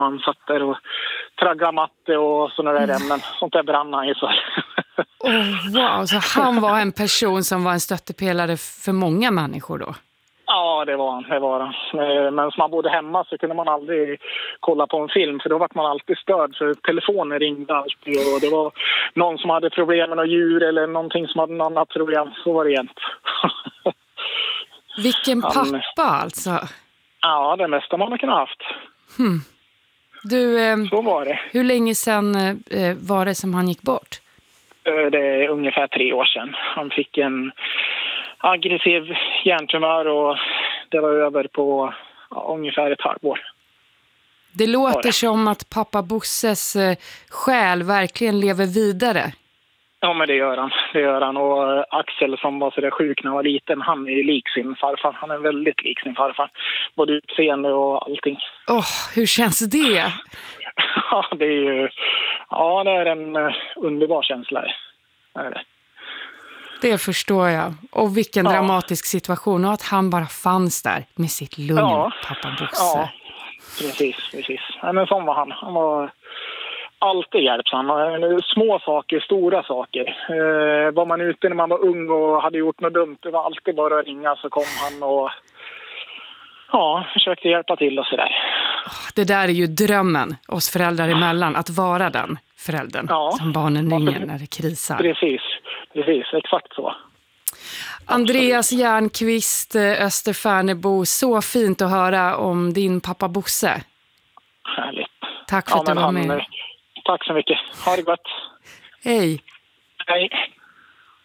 Han satt där och traggade matte och sådana där ämnen. Sånt där brann han ju för. Wow, så han var en person som var en stöttepelare för många människor då? Ja, det var han. Men som man bodde hemma så kunde man aldrig kolla på en film. För då var man alltid störd. För telefonen ringde alltid. Och det var någon som hade problem med något djur eller någonting som hade något annat problem. Så var det jämt. Vilken pappa alltså. Ja, det mesta man har kunnat haft. Du, så var det. Hur länge sedan var det som han gick bort? Det är ungefär 3 år sedan. Han fick en aggressiv hjärntumör och det var över på ungefär ett halvår. Det låter som att pappa Bosses själ verkligen lever vidare. Ja, men det gör han. Och Axel som var så där sjuk när han var liten, han är ju lik sin farfar. Han är väldigt lik sin farfar. Både utseende och allting. Hur känns det? Ja, det är ju... Ja, det är en underbar känsla. Det förstår jag. Och vilken dramatisk situation. Och att han bara fanns där med sitt lugn, pappa Bosse. Ja, precis. Ja, men sån var han. Han var alltid hjälpsam. Små saker, stora saker. Var man ute när man var ung och hade gjort något dumt, det var alltid bara att ringa så kom han och försökte hjälpa till och sådär. Det där är ju drömmen oss föräldrar emellan, att vara den föräldern som barnen ringer när det krisar. Precis, exakt så. Andreas Järnqvist, Österfärnebo, så fint att höra om din pappa Bosse. Härligt. Tack för att du var med. Tack så mycket. Ha det gott. Hej. Hej.